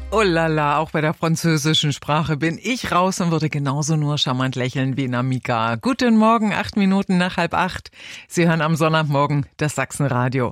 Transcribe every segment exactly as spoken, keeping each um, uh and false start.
Oh lala, auch bei der französischen Sprache bin ich raus und würde genauso nur charmant lächeln wie Namika. Guten Morgen, acht Minuten nach halb acht. Sie hören am Sonntagmorgen das Sachsenradio.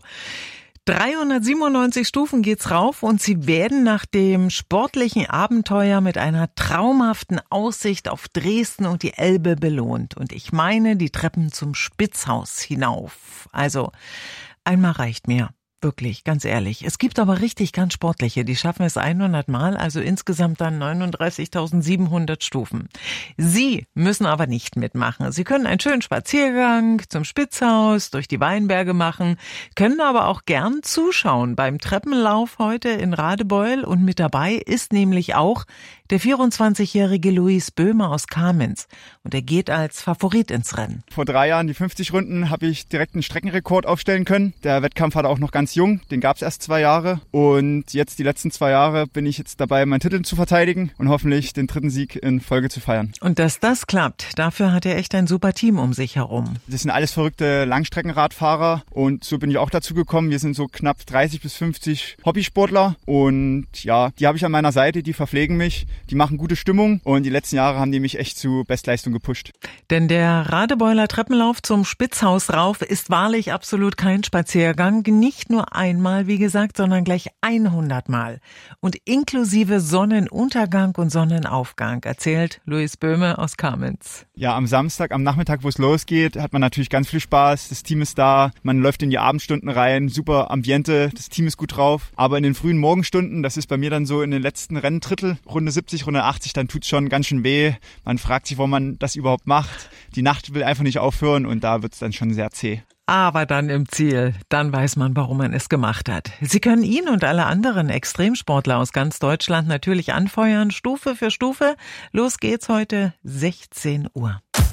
dreihundertsiebenundneunzig Stufen geht's rauf und sie werden nach dem sportlichen Abenteuer mit einer traumhaften Aussicht auf Dresden und die Elbe belohnt. Und ich meine die Treppen zum Spitzhaus hinauf. Also, einmal reicht mir. Wirklich, ganz ehrlich. Es gibt aber richtig ganz Sportliche, die schaffen es hundert Mal, also insgesamt dann neununddreißigtausendsiebenhundert Stufen. Sie müssen aber nicht mitmachen. Sie können einen schönen Spaziergang zum Spitzhaus, durch die Weinberge machen, können aber auch gern zuschauen beim Treppenlauf heute in Radebeul. Und mit dabei ist nämlich auch der vierundzwanzigjährige Luis Böhme aus Kamenz. Und er geht als Favorit ins Rennen. Vor drei Jahren, die fünfzig Runden, habe ich direkt einen Streckenrekord aufstellen können. Der Wettkampf war auch noch ganz jung, den gab es erst zwei Jahre. Und jetzt die letzten zwei Jahre bin ich jetzt dabei, meinen Titel zu verteidigen und hoffentlich den dritten Sieg in Folge zu feiern. Und dass das klappt, dafür hat er echt ein super Team um sich herum. Das sind alles verrückte Langstreckenradfahrer und so bin ich auch dazu gekommen. Wir sind so knapp dreißig bis fünfzig Hobbysportler und ja, die habe ich an meiner Seite, die verpflegen mich, die machen gute Stimmung und die letzten Jahre haben die mich echt zu Bestleistung gepusht. Denn der Radebeuler Treppenlauf zum Spitzhaus rauf ist wahrlich absolut kein Spaziergang. Nicht nur einmal, wie gesagt, sondern gleich hundert Mal. Und inklusive Sonnenuntergang und Sonnenaufgang, erzählt Luis Böhme aus Kamenz. Ja, am Samstag, am Nachmittag, wo es losgeht, hat man natürlich ganz viel Spaß. Das Team ist da, man läuft in die Abendstunden rein, super Ambiente, das Team ist gut drauf. Aber in den frühen Morgenstunden, das ist bei mir dann so in den letzten Renndrittel, Runde siebzig, Runde achtzig, dann tut's schon ganz schön weh. Man fragt sich, warum man das überhaupt macht. Die Nacht will einfach nicht aufhören und da wird's dann schon sehr zäh. Aber dann im Ziel, dann weiß man, warum man es gemacht hat. Sie können ihn und alle anderen Extremsportler aus ganz Deutschland natürlich anfeuern, Stufe für Stufe. Los geht's heute, sechzehn Uhr.